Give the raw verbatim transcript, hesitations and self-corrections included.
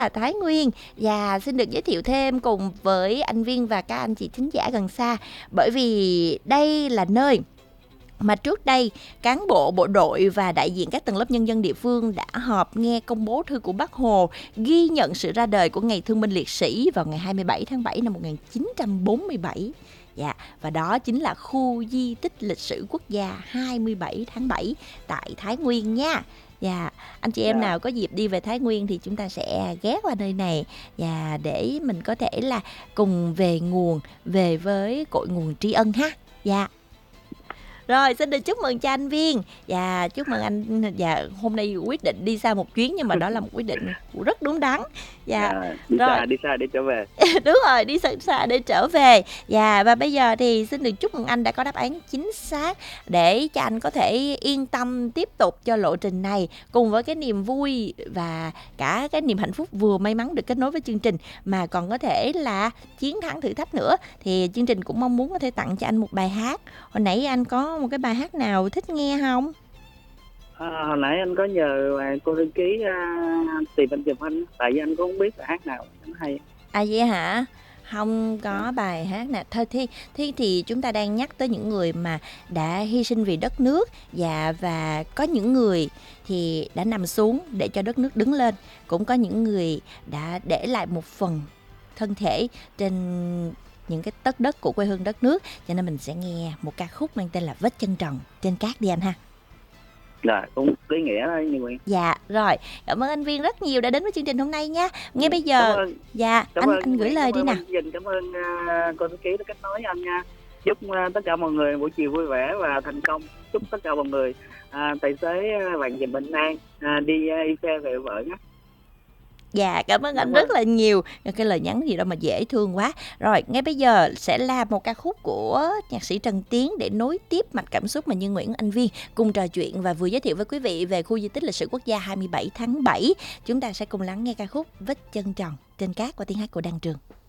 là Thái Nguyên và xin được giới thiệu thêm cùng với anh Viên và các anh chị thính giả gần xa, bởi vì đây là nơi mà trước đây cán bộ bộ đội và đại diện các tầng lớp nhân dân địa phương đã họp nghe công bố thư của Bác Hồ ghi nhận sự ra đời của Ngày Thương binh Liệt sĩ vào ngày hai mươi bảy tháng bảy năm một nghìn chín trăm bốn mươi bảy. Dạ, và đó chính là khu di tích lịch sử quốc gia hai mươi bảy tháng bảy tại Thái Nguyên nha. Dạ, anh chị em Dạ. nào có dịp đi về Thái Nguyên thì chúng ta sẽ ghé qua nơi này và để mình có thể là cùng về nguồn, về với cội nguồn tri ân ha. Dạ. Rồi, xin được chúc mừng cho anh Viên. Và chúc mừng anh, và hôm nay quyết định đi xa một chuyến, nhưng mà đó là một quyết định rất đúng đắn. Và À, đi rồi xa đi xa để trở về. đúng rồi, đi xa, xa để trở về. Và và bây giờ thì xin được chúc mừng anh đã có đáp án chính xác, để cho anh có thể yên tâm tiếp tục cho lộ trình này, cùng với cái niềm vui và cả cái niềm hạnh phúc vừa may mắn được kết nối với chương trình, mà còn có thể là chiến thắng thử thách nữa. Thì chương trình cũng mong muốn có thể tặng cho anh một bài hát. Hồi nãy anh có một cái bài hát nào thích nghe không? À, hồi nãy anh có nhờ à, cô thư ký uh, tìm anh giùm anh, tại vì anh cũng không biết bài hát nào nó hay. À vậy hả? Không có bài hát nào. Thôi thì, thì thì chúng ta đang nhắc tới những người mà đã hy sinh vì đất nước, và và có những người thì đã nằm xuống để cho đất nước đứng lên, cũng có những người đã để lại một phần thân thể trên những cái tất đất của quê hương đất nước. Cho nên mình sẽ nghe một ca khúc mang tên là Vết Chân Trần Trên Cát đi anh ha. Là cũng ý nghĩa đó như vậy. Dạ, rồi. Cảm ơn anh Viên rất nhiều đã đến với chương trình hôm nay nha. Ngay bây giờ, Cảm ơn. dạ, Cảm anh ơn, anh gửi cảm lời ơn đi nè. anh Vinh, cảm ơn uh, cô thư ký đã kết nối với anh nha. Chúc uh, tất cả mọi người buổi chiều vui vẻ và thành công. Chúc tất cả mọi người uh, tài xế uh, bạn dùm bình an, uh, đi uh, đi xe về vợ nhé. Dạ, cảm ơn Cảm anh ơn. rất là nhiều. Cái lời nhắn gì đâu mà dễ thương quá. Rồi, ngay bây giờ sẽ là một ca khúc của nhạc sĩ Trần Tiến để nối tiếp mạch cảm xúc mà Như Nguyễn, anh Viên cùng trò chuyện và vừa giới thiệu với quý vị về khu di tích lịch sử quốc gia hai mươi bảy tháng bảy. Chúng ta sẽ cùng lắng nghe ca khúc Vết Chân Trần Trên Cát qua tiếng hát của Đan Trường.